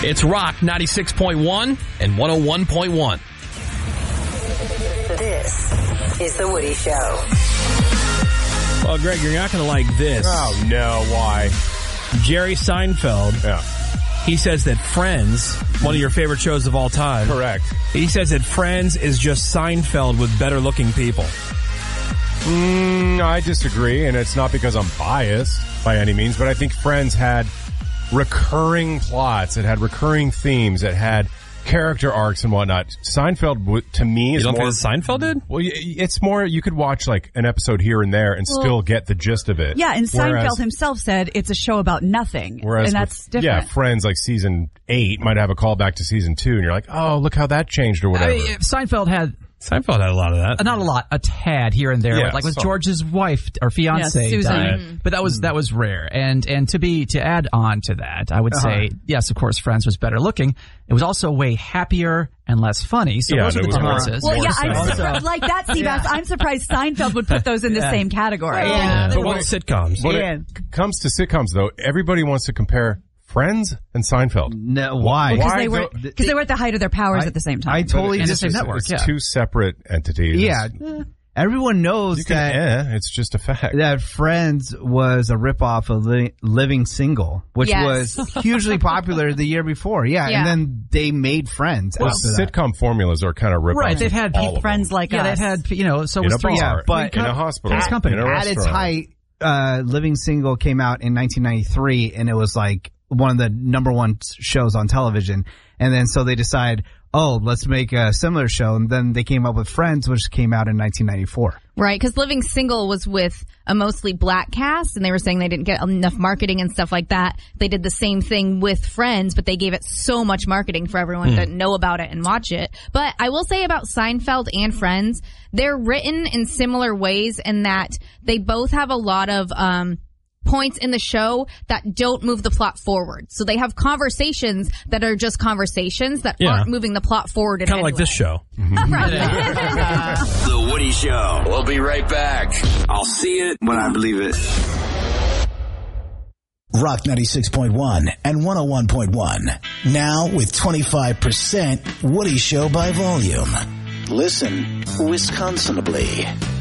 It's Rock 96.1 and 101.1. This is The Woody Show. Well, Greg, you're not going to like this. Oh, no. Why? Jerry Seinfeld. Yeah. He says that Friends, one of your favorite shows of all time. Correct. He says that Friends is just Seinfeld with better looking people. I disagree, and it's not because I'm biased by any means, but I think Friends had recurring plots. It had recurring themes. It had character arcs and whatnot. Seinfeld, to me, is you don't more... think Seinfeld did? Well, it's more, you could watch like an episode here and there and still get the gist of it. Yeah, and Seinfeld himself said it's a show about nothing. Whereas and that's different. Yeah, Friends, like season 8 might have a callback to season 2, and you're like, oh, look how that changed or whatever. Seinfeld had a lot of that. Not a lot, a tad here and there, Yeah, like with George's wife or fiance, Susan. died. But that was rare. And to add on to that, I would say yes, of course, Friends was better looking. It was also way happier and less funny. So those are the differences. Well, yeah, I'm like that, Seabass. I'm surprised Seinfeld would put those in the same category. But what sitcoms? When it comes to sitcoms, though, everybody wants to compare Friends and Seinfeld. No, why? Because they were at the height of their powers at the same time. I totally disagree. It's two separate entities. Yeah. Everyone knows it's just a fact. That Friends was a ripoff of Living Single, which was hugely popular the year before. Yeah, and then they made Friends. Well, sitcom formulas are kind of ripoffs. Right, they've had Friends like us. They've had, so in was a three. bar, but in a hospital, company. in a at its height, Living Single came out in 1993, and it was like one of the number one shows on television. And then so they decide, let's make a similar show. And then they came up with Friends, which came out in 1994. Right, because Living Single was with a mostly black cast, and they were saying they didn't get enough marketing and stuff like that. They did the same thing with Friends, but they gave it so much marketing for everyone to know about it and watch it. But I will say about Seinfeld and Friends, they're written in similar ways in that they both have a lot of points in the show that don't move the plot forward. So they have conversations that are just conversations that aren't moving the plot forward. Kind of like this show. The Woody Show. We'll be right back. I'll see it when I believe it. Rock 96.1 and 101.1. Now with 25% Woody Show by volume. Listen Wisconsinably.